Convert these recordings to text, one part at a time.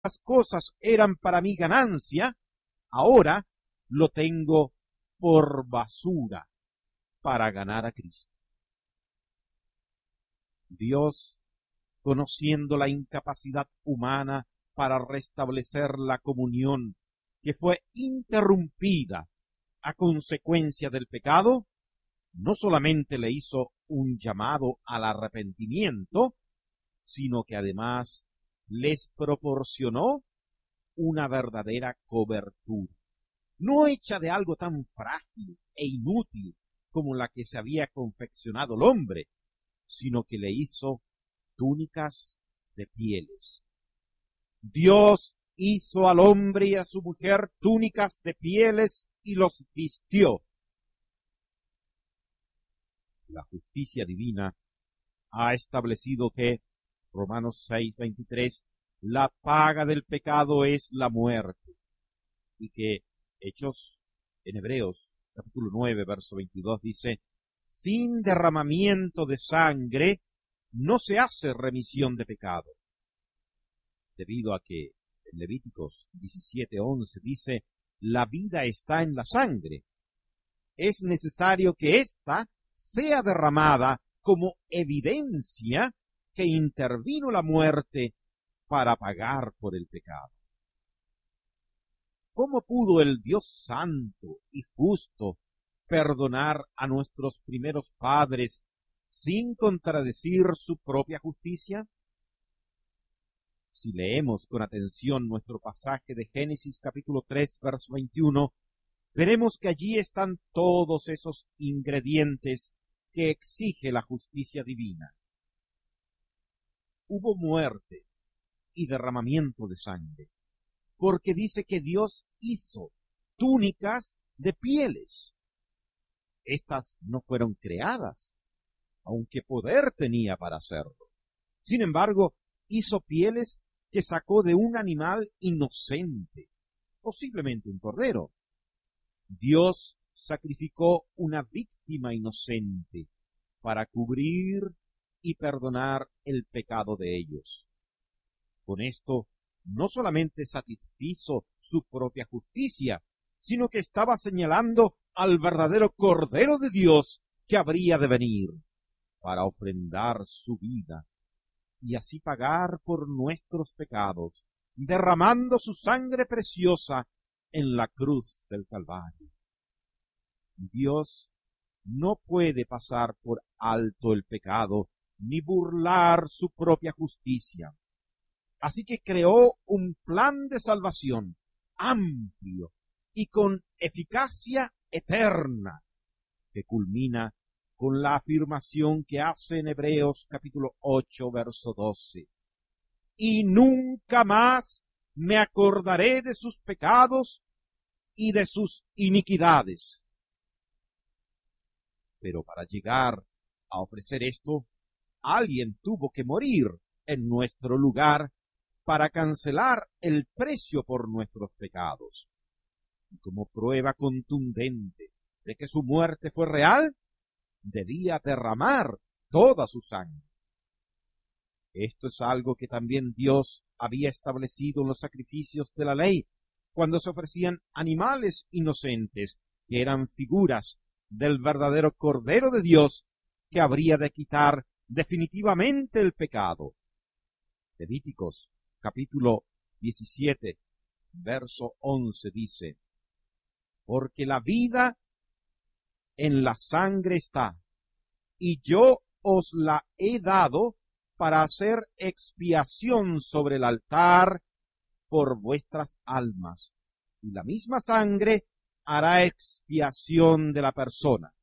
las cosas eran para mí ganancia, ahora lo tengo por basura para ganar a Cristo. Dios, conociendo la incapacidad humana para restablecer la comunión que fue interrumpida a consecuencia del pecado, no solamente le hizo un llamado al arrepentimiento, sino que además les proporcionó una verdadera cobertura, no hecha de algo tan frágil e inútil como la que se había confeccionado el hombre, sino que le hizo túnicas de pieles. Dios hizo al hombre y a su mujer túnicas de pieles y los vistió. La justicia divina ha establecido que, Romanos 6:23, la paga del pecado es la muerte, y que Hechos en Hebreos capítulo 9, verso 22 dice, sin derramamiento de sangre no se hace remisión de pecado, debido a que en Levíticos 17:11 dice, la vida está en la sangre. Es necesario que ésta sea derramada como evidencia que intervino la muerte para pagar por el pecado. ¿Cómo pudo el Dios santo y justo perdonar a nuestros primeros padres sin contradecir su propia justicia? Si leemos con atención nuestro pasaje de Génesis capítulo 3, verso 21, veremos que allí están todos esos ingredientes que exige la justicia divina. Hubo muerte y derramamiento de sangre, porque dice que Dios hizo túnicas de pieles. Estas no fueron creadas, aunque poder tenía para hacerlo. Sin embargo, hizo pieles que sacó de un animal inocente, posiblemente un cordero. Dios sacrificó una víctima inocente para cubrir y perdonar el pecado de ellos. Con esto, no solamente satisfizo su propia justicia, sino que estaba señalando al verdadero Cordero de Dios que habría de venir para ofrendar su vida y así pagar por nuestros pecados, derramando su sangre preciosa en la cruz del Calvario. Dios no puede pasar por alto el pecado ni burlar su propia justicia. Así que creó un plan de salvación amplio y con eficacia eterna, que culmina con la afirmación que hace en Hebreos capítulo 8, verso 12. Y nunca más me acordaré de sus pecados y de sus iniquidades. Pero para llegar a ofrecer esto, alguien tuvo que morir en nuestro lugar para cancelar el precio por nuestros pecados. Y como prueba contundente de que su muerte fue real, debía derramar toda su sangre. Esto es algo que también Dios había establecido en los sacrificios de la ley, cuando se ofrecían animales inocentes, que eran figuras del verdadero Cordero de Dios, que habría de quitar definitivamente el pecado. Levíticos capítulo 17, verso 11 dice, porque la vida en la sangre está, y yo os la he dado para hacer expiación sobre el altar por vuestras almas, y la misma sangre hará expiación de la persona.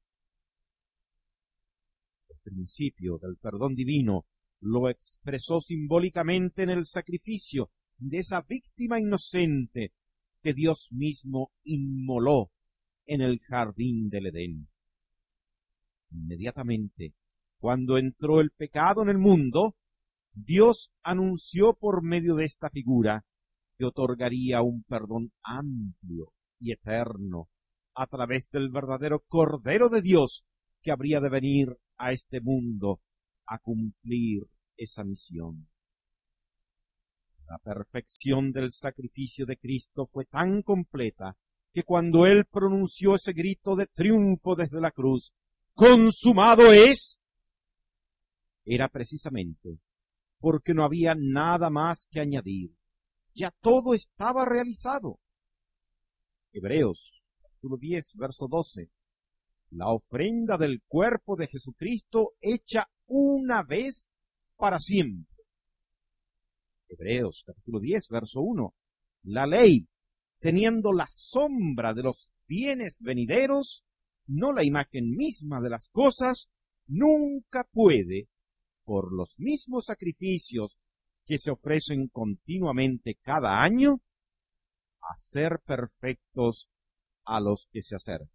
El principio del perdón divino lo expresó simbólicamente en el sacrificio de esa víctima inocente que Dios mismo inmoló en el jardín del Edén. Inmediatamente, cuando entró el pecado en el mundo, Dios anunció por medio de esta figura que otorgaría un perdón amplio y eterno a través del verdadero Cordero de Dios que habría de venir a este mundo a cumplir esa misión. La perfección del sacrificio de Cristo fue tan completa que cuando Él pronunció ese grito de triunfo desde la cruz, ¡consumado es!, era precisamente porque no había nada más que añadir. Ya todo estaba realizado. Hebreos, capítulo 10, verso 12. La ofrenda del cuerpo de Jesucristo hecha una vez para siempre. Hebreos, capítulo 10, verso 1. La ley, teniendo la sombra de los bienes venideros, no la imagen misma de las cosas, nunca puede, por los mismos sacrificios que se ofrecen continuamente cada año, hacer perfectos a los que se acercan.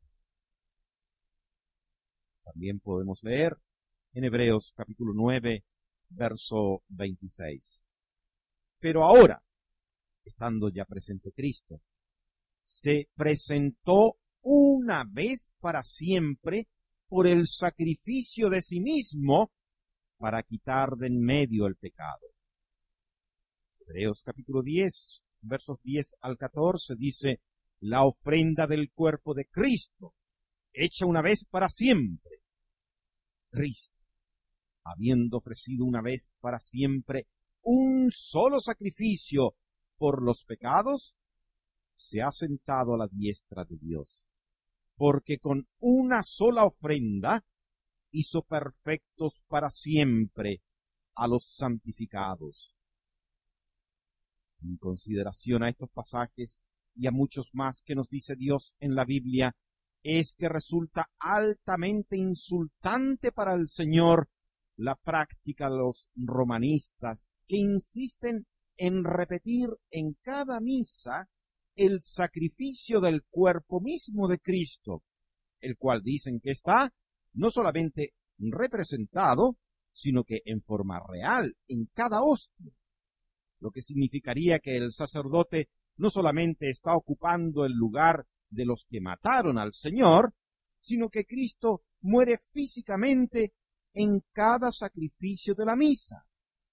También podemos leer en Hebreos capítulo 9, verso 26. Pero ahora, estando ya presente Cristo, se presentó una vez para siempre por el sacrificio de sí mismo para quitar de en medio el pecado. Hebreos capítulo 10, versos 10 al 14 dice, la ofrenda del cuerpo de Cristo, hecha una vez para siempre. Cristo, habiendo ofrecido una vez para siempre un solo sacrificio por los pecados, se ha sentado a la diestra de Dios, porque con una sola ofrenda hizo perfectos para siempre a los santificados. En consideración a estos pasajes y a muchos más que nos dice Dios en la Biblia, es que resulta altamente insultante para el Señor la práctica de los romanistas que insisten en repetir en cada misa el sacrificio del cuerpo mismo de Cristo, el cual dicen que está no solamente representado, sino que en forma real en cada hostia, lo que significaría que el sacerdote no solamente está ocupando el lugar de los que mataron al Señor, sino que Cristo muere físicamente en cada sacrificio de la misa.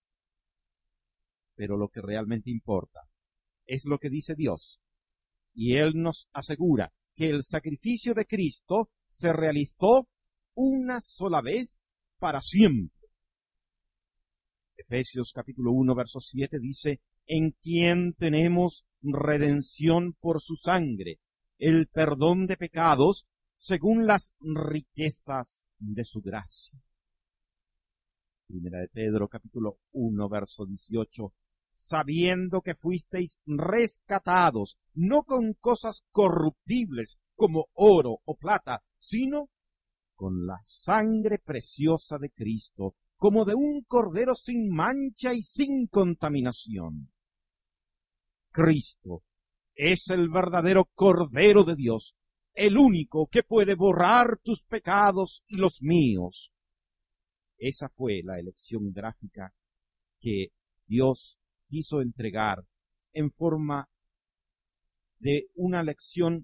Pero lo que realmente importa es lo que dice Dios, y Él nos asegura que el sacrificio de Cristo se realizó una sola vez para siempre. Efesios capítulo 1, verso 7 dice, en quien tenemos redención por su sangre, el perdón de pecados según las riquezas de su gracia. Primera de Pedro capítulo 1, verso 18, sabiendo que fuisteis rescatados, no con cosas corruptibles como oro o plata, sino con la sangre preciosa de Cristo, como de un cordero sin mancha y sin contaminación. Cristo es el verdadero Cordero de Dios, el único que puede borrar tus pecados y los míos. Esa fue la elección gráfica que Dios quiso entregar en forma de una lección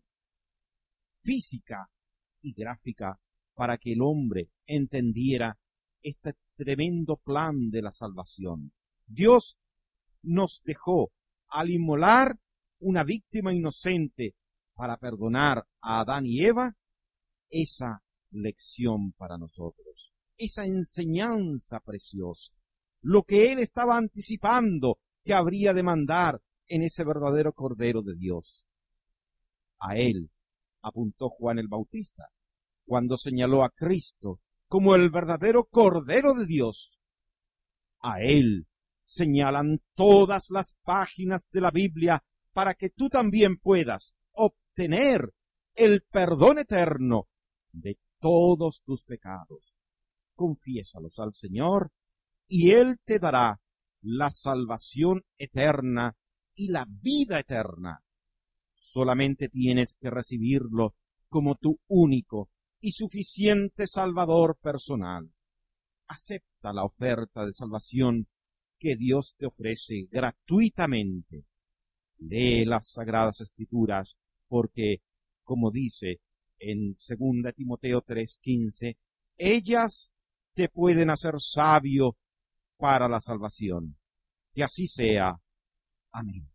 física y gráfica para que el hombre entendiera este tremendo plan de la salvación. Dios nos dejó al inmolar una víctima inocente para perdonar a Adán y Eva, esa lección para nosotros, esa enseñanza preciosa, lo que Él estaba anticipando que habría de mandar en ese verdadero Cordero de Dios. A Él apuntó Juan el Bautista cuando señaló a Cristo como el verdadero Cordero de Dios. A Él señalan todas las páginas de la Biblia para que tú también puedas obtener el perdón eterno de todos tus pecados. Confiésalos al Señor y Él te dará la salvación eterna y la vida eterna. Solamente tienes que recibirlo como tu único y suficiente Salvador personal. Acepta la oferta de salvación que Dios te ofrece gratuitamente. Lee las Sagradas Escrituras porque, como dice en 2 Timoteo 3:15, ellas te pueden hacer sabio para la salvación. Que así sea. Amén.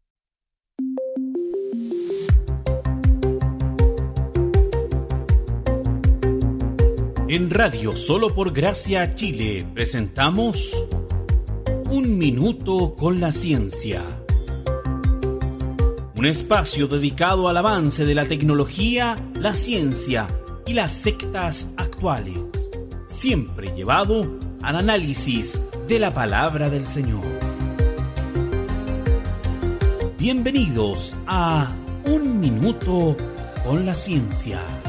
En Radio Solo por Gracia Chile presentamos Un Minuto con la Ciencia. Un espacio dedicado al avance de la tecnología, la ciencia y las sectas actuales. Siempre llevado al análisis de la palabra del Señor. Bienvenidos a Un Minuto con la Ciencia.